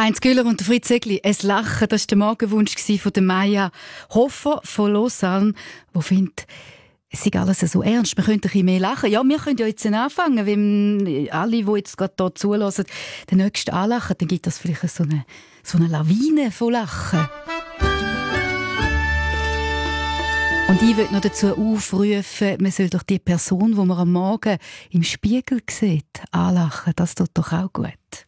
Heinz Güller und Fritz Egli, «Es Lachen», das war der Morgenwunsch von Maya Hofer von Lausanne, die findet, es sei alles so ernst, wir könnten ein bisschen mehr lachen. Ja, wir können ja jetzt anfangen, wenn alle, die jetzt gerade hier zulassen, den nächsten anlachen, dann gibt das vielleicht so eine Lawine von Lachen. Und ich würde noch dazu aufrufen, man soll doch die Person, die man am Morgen im Spiegel sieht, anlachen. Das tut doch auch gut.